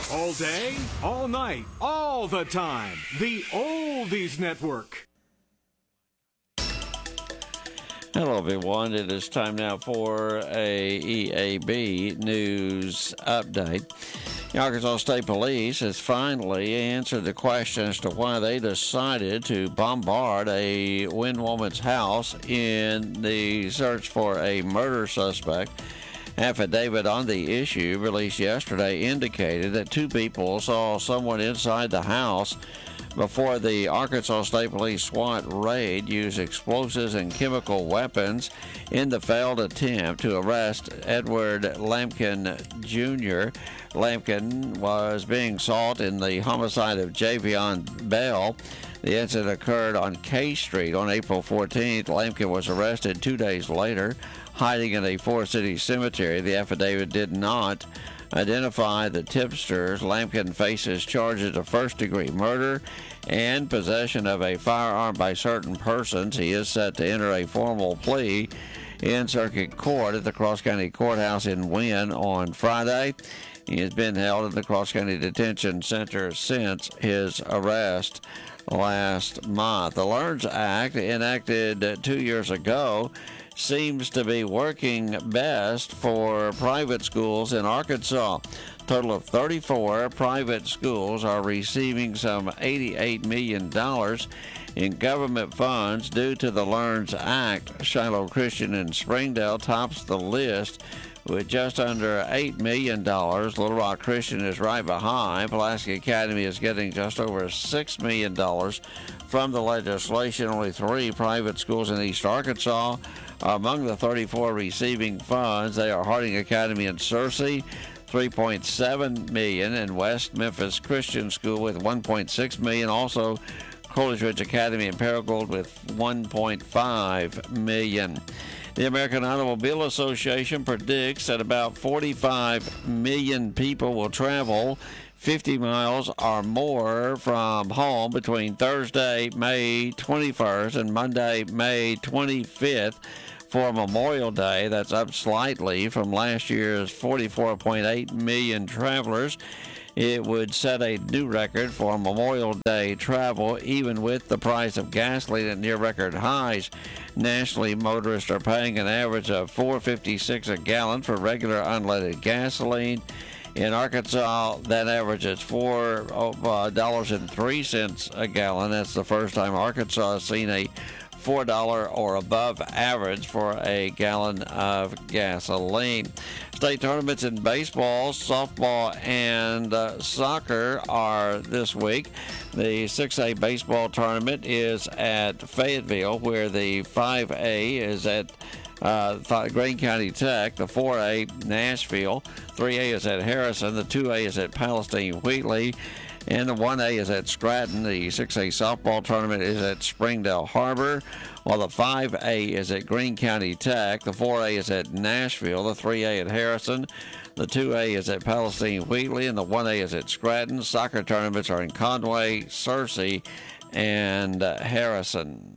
All day, all night, all the time. The Oldies Network. Hello, everyone. It is time now for a EAB news update. The Arkansas State Police has finally answered the question as to why they decided to bombard a Wynn woman's house in the search for a murder suspect. Affidavit on the issue released yesterday indicated that two people saw someone inside the house before the Arkansas State Police SWAT raid used explosives and chemical weapons in the failed attempt to arrest Edward Lampkin Jr. Lampkin was being sought in the homicide of Javion Bell. The incident occurred on K Street on April 14th. Lampkin was arrested 2 days later, hiding in a Forest City cemetery. The affidavit did not identify the tipsters. Lampkin faces charges of first-degree murder and possession of a firearm by certain persons. He is set to enter a formal plea in circuit court at the Cross County Courthouse in Wynn on Friday. He has been held at the Cross County Detention Center since his arrest last month. The LEARNS Act, enacted 2 years ago, seems to be working best for private schools in Arkansas. A total of 34 private schools are receiving some $88 million in government funds due to the LEARNS Act. Shiloh Christian in Springdale tops the list with just under $8 million. Little Rock Christian is right behind. Pulaski Academy is getting just over $6 million from the legislation. Only 3 private schools in East Arkansas are among the 34 receiving funds. They are Harding Academy in Searcy, $3.7 million, and West Memphis Christian School with $1.6 million. Also, Coolidge Ridge Academy in Paragould with $1.5 million. The American Automobile Association predicts that about 45 million people will travel 50 miles or more from home between Thursday, May 21st and Monday, May 25th for Memorial Day. That's up slightly from last year's 44.8 million travelers. It would set a new record for Memorial Day travel, even with the price of gasoline at near record highs. Nationally, motorists are paying an average of $4.56 a gallon for regular unleaded gasoline. In Arkansas, that average is $4.03 a gallon. That's the first time Arkansas has seen a $4 or above average for a gallon of gasoline. State tournaments in baseball, softball, and soccer are this week. The 6A baseball tournament is at Fayetteville, where the 5A is at Greene County Tech, the 4A Nashville, 3A is at Harrison, the 2A is at Palestine Wheatley, and the 1A is at Scranton. The 6A softball tournament is at Springdale Harbor, while the 5A is at Greene County Tech, the 4A is at Nashville, the 3A at Harrison, the 2A is at Palestine Wheatley, and the 1A is at Scranton. Soccer tournaments are in Conway, Searcy, and Harrison.